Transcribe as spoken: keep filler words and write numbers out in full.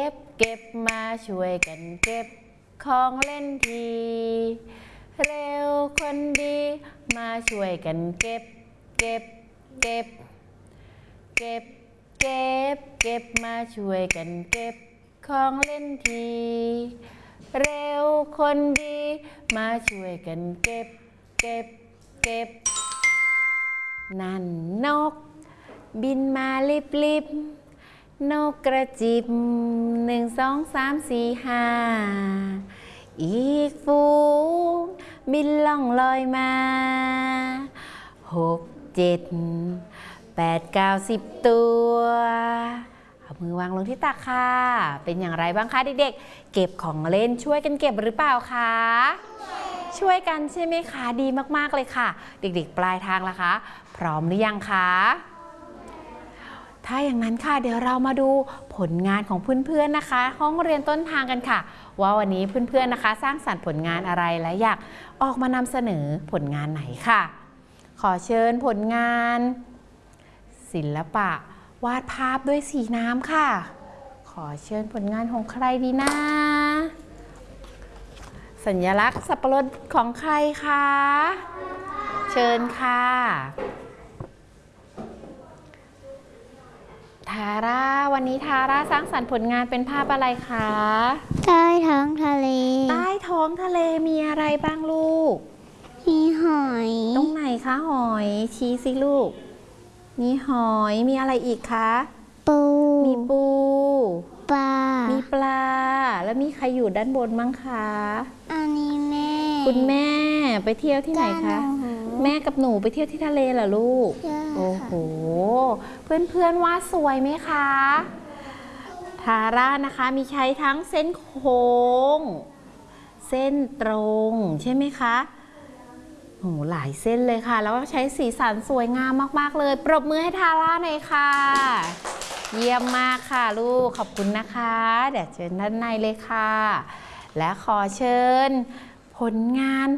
บเก็บมาช่วยกันเก็บของเล่นทีเร็วคนดีมาช่วยกันเก็บเก็บเก็บเก็บเก็บเก็บมาช่วยกันเก็บของเล่นทีเร็วคนดีมาช่วยกันเก็บเก็บเก็บนั่นนกบินมาลิบลิบนกกระจิบหนึ่งสองสามสี่ห้าอีกฝูงบินล่องลอยมาหกเจ็ดแปดเก้าสิบตัวเอามือวางลงที่ตักค่ะเป็นอย่างไรบ้างคะเด็กๆเก็บของเล่นช่วยกันเก็บหรือเปล่าคะช่วยกันใช่ไหมคะดีมากๆเลยค่ะเด็กๆปลายทางล่ะคะพร้อมหรือยังคะถ้าอย่างนั้นค่ะเดี๋ยวเรามาดูผลงานของเพื่อนๆนะคะห้องเรียนต้นทางกันค่ะว่าวันนี้เพื่อนๆนะคะสร้างสรรค์ผลงานอะไรและอยากออกมานำเสนอผลงานไหนค่ะขอเชิญผลงานศิลปะวาดภาพด้วยสีน้ำค่ะขอเชิญผลงานของใครดีนะสัญลักษณ์สับปะรดของใครคะเชิญค่ะทาร่าวันนี้ทาร่าสร้างสรรค์ผลงานเป็นภาพอะไรคะใต้ท้องทะเลใต้ท้องทะเลมีอะไรบ้างลูกมีหอยตรงไหนคะหอยชี้สิลูกมีหอยมีอะไรอีกคะปูมีปูปลามีปลาแล้วมีใครอยู่ด้านบนมั้งคะอันนี้แม่คุณแม่ไปเที่ยวที่ไหนคะแม่กับหนูไปเที่ยวที่ทะเลเหรอลูกโอ้โหเพื่อนๆว่าสวยไหมคะทาร่านะคะมีใช้ทั้งเส้นโค้งเส้นตรงใช่ไหมคะโอ้หลายเส้นเลยค่ะแล้วก็ใช้สีสันสวยงามมากๆเลยปรบมือให้ทาร่าหน่อยค่ะเยี่ยมมากค่ะลูกขอบคุณนะคะเดี๋ยวเชิญด้านในเลยค่ะและขอเชิญผลงาน